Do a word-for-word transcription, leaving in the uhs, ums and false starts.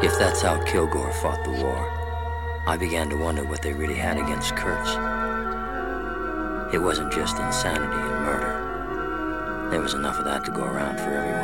If that's how Kilgore fought the war, I began to wonder what they really had against Kurtz. It wasn't just insanity and murder. There was enough of that to go around for everyone.